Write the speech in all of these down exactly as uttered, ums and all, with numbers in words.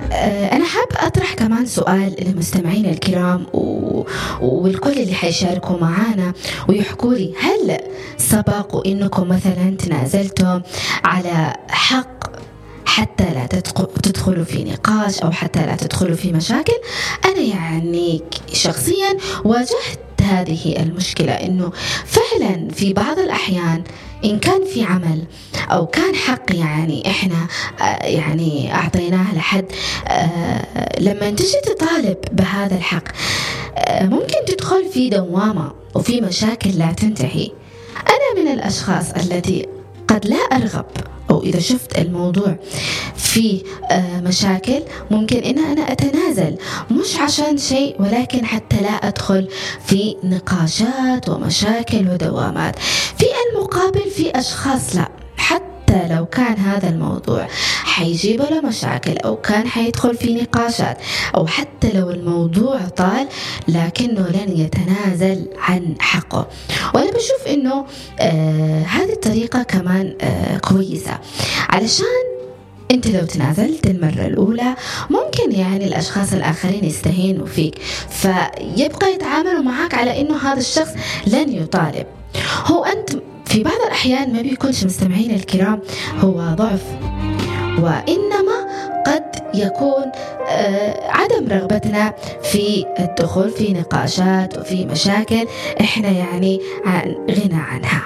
أنا حاب أطرح كمان سؤال للمستمعين الكرام و... والكل اللي حيشاركوا معانا ويحكوا لي، هل سبق وإنكم مثلا تنازلتم على حق حتى لا تدخلوا في نقاش أو حتى لا تدخلوا في مشاكل؟ أنا يعني شخصيا واجهت هذه المشكلة، إنه فعلا في بعض الأحيان إن كان في عمل أو كان حق يعني إحنا يعني أعطيناه لحد، لما تجي تطالب بهذا الحق ممكن تدخل في دوامة وفي مشاكل لا تنتهي. أنا من الأشخاص التي قد لا أرغب، أو إذا شفت الموضوع في مشاكل ممكن إن أنا أتنازل، مش عشان شيء ولكن حتى لا أدخل في نقاشات ومشاكل ودوامات. في المقابل في أشخاص لا، حتى لو كان هذا الموضوع حيجيب له مشاكل أو كان حيدخل في نقاشات أو حتى لو الموضوع طال، لكنه لن يتنازل عن حقه. وأنا بشوف إنه آه هذه الطريقة كمان آه كويسة، علشان أنت لو تنازلت المرة الأولى ممكن يعني الأشخاص الآخرين يستهينوا فيك، فيبقى يتعاملوا معك على إنه هذا الشخص لن يطالب. هو أنت في بعض الأحيان ما بيكونش مستمعين الكرام هو ضعف، وإنما قد يكون آه عدم رغبتنا في الدخول في نقاشات وفي مشاكل إحنا يعني عن غنى عنها.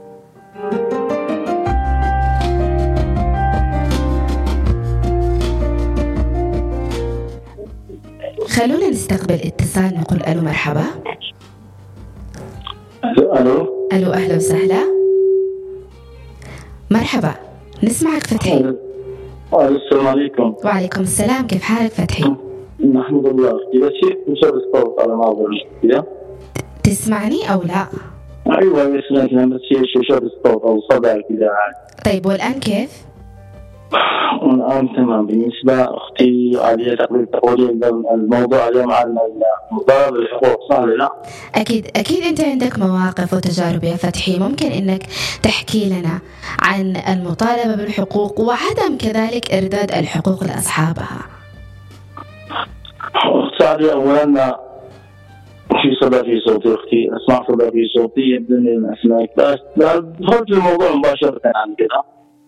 خلونا نستقبل اتصال، نقول ألو مرحبا. ألو ألو ألو أهلا وسهلا، مرحبا، نسمعك فتحي. السلام عليكم. وعليكم السلام، كيف حالك فتحي؟ نحمد الله. إذا شيء مشابه الصوت على موضوع كذا تسمعني أو لا؟ أيوة يسمعك، بس شيء مشابه الصوت أو صدى كذا. طيب والآن كيف؟ الآن تمام. بالنسبة أختي عادية تقريبا تقولين الموضوع اليوم عن مطالبة الحقوق، صح ولا لا؟ أكيد أكيد أنت عندك مواقف وتجارب يا فتحي، ممكن إنك تحكي لنا عن المطالبة بالحقوق وعدم كذلك إرداد الحقوق لأصحابها. أختي عادية، أولا في صدى في صوتي، أختي أسمع صدى في صوتي يبدو أن أسمعك، بس دخلت الموضوع مباشرة عن كذا.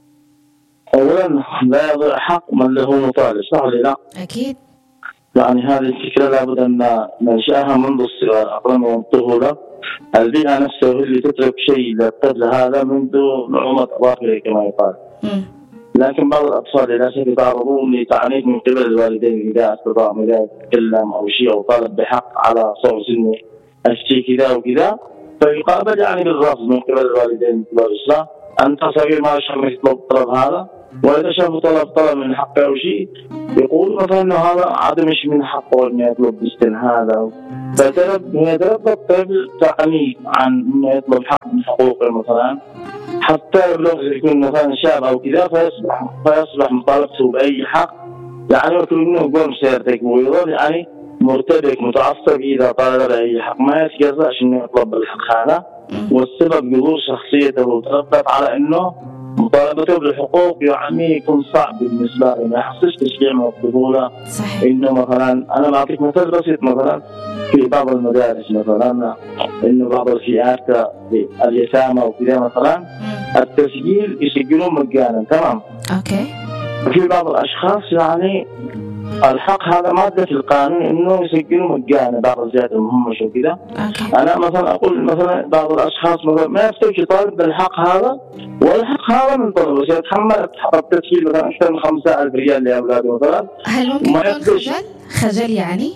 أولا لا يضيع حق من له مطالب، صح ولا لا؟ أكيد. يعني هذه الفكرة لابد أن ننشأها منذ الصغر، أقل من الطفولة. البيئة نفسها اللي تترك شيء للطفل هذا منذ نعومة أظافره كما يقال. م. لكن بعض الأطفال للأسف يتعرضون لتعنيف من قبل الوالدين إذا استطاع إذا تكلم أو شيء أو طالب بحق على صور سنه أشتي كذا وكذا، فيقابل يعني بالرفض من قبل الوالدين والأسرة. أنت صغير ما شرط يطلب الطلب هذا، وإذا شافوا طلب طلب من حقه أو شيء يقول مثلا إنه هذا عدم مش من حقه إنه يطلب بستن هذا، فترب يتربى الطفل تعنيف عن إنه يطلب حق من حقوقه مثلا، حتى لو يكون مثلا شاب أو كذا فيصبح فيصبح مطالبته بأي حق يعني يطلب منه قوم سيرتك، ويظل يعني مرتبك متعصب إذا طالب بأي حق، ما يتجزأش إنه يطلب الحق هذا. والسبب جذور شخصيته وتربت على إنه مطالبته بالحقوق يعني يكون صعب بالنسبة له، ما يحسش تشجيع من الطفولة. إنه مثلا أنا بعطيك مثال بسيط، مثلا في بعض المدارس مثلا إنه بعض الفئات اليتامى وكذا مثلا التسجيل يسجلون مجانا، تمام؟ أوكي. وفي بعض الأشخاص يعني الحق هذا مادة في القانون إنه يسجلوا مجانا بعض الزيادات المهمش وكذا. أنا مثلا أقول مثلا بعض الأشخاص مثلا ما يفتوش يطالب بالحق هذا، والحق هذا من طلبه يتحمل حق التسجيل مثلا أكثر من خمسة ألف ريال لأولاده مثلا. هل ممكن يكون خجل؟ خجل يعني؟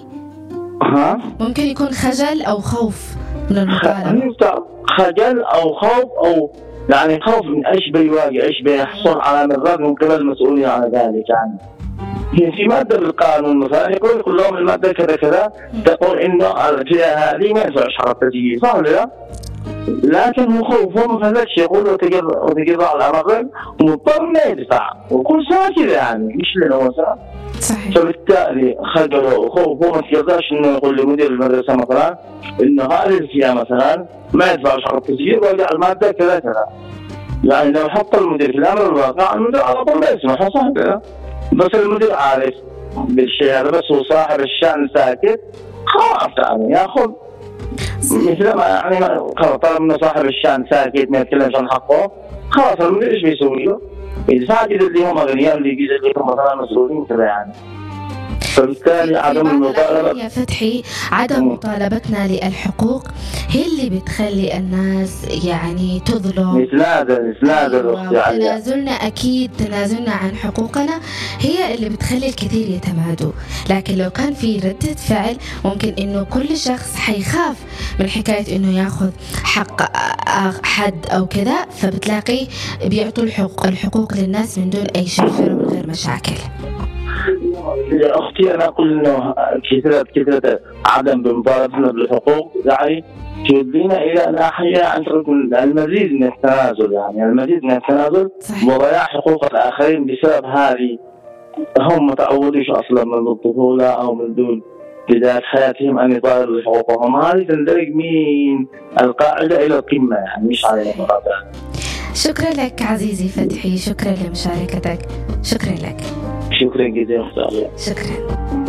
ها؟ ممكن يكون خجل أو خوف من المطالبة. خجل أو خوف، أو يعني خوف من إيش بيواجه، إيش بيحصل على مرات من قبل المسؤولين على ذلك. يعني هي في مادة بالقانون مثلا يقول كل يوم المادة كذا كذا تقول إنه الفئة هذه ما ينفعش حق التسجيل، صح ولا لا؟ لكن هو خوفه ما فلتش يقول وتقضى على الأمر ومضطر ما يدفع، وكل سنة كذا يعني مش لنا مثلا. صحيح. فبالتالي خجله وخوفه ما تقدرش إنه يقول لمدير المدرسة مثلا إنه هذه الفئة مثلا ما يدفعش حق التسجيل ويجعل المادة كذا كذا. يعني لو حط المدير في الأمر الواقع المدير على طول ما يسمح، صح ولا لا؟ بس المدير عارف بالشيء هذا، بس هو صاحب الشأن ساكت خلاص يعني ياخذ مثل ما يعني خلاص طالما انه صاحب الشأن ساكت ما يتكلمش عن حقه خلاص المدير ايش بيسوي له؟ يدفع كده اللي هم اغنياء اللي يجي اللي هم مثلا مسؤولين كذا يعني. فبالتالي عدم المطالبة يا فتحي عدم مطالبتنا للحقوق هي اللي بتخلي الناس يعني تظلم. نتنازل نتنازل أيوة. تنازلنا أكيد تنازلنا عن حقوقنا هي اللي بتخلي الكثير يتمادوا، لكن لو كان في ردة فعل ممكن إنه كل شخص حيخاف من حكاية إنه ياخذ حق حد أو كذا، فبتلاقي بيعطوا الحقوق الحقوق للناس من دون أي شفرة ومن غير مشاكل. يا أختي أنا أقول إنه كثرة كثرة عدم بمطالبتنا بالحقوق يعني تودينا إلى ناحية عن المزيد من التنازل، يعني المزيد من التنازل وضياع حقوق الآخرين بسبب هذه. هم متعودين أصلا من الطفولة أو من دون بداية حياتهم أن يطالبوا بحقوقهم، هذه تندرج من القاعدة إلى القمة يعني مش على المقاطعة. شكرا لك عزيزي فتحي، شكرا لمشاركتك، شكرا لك. شكرا جزيلا. شكرا.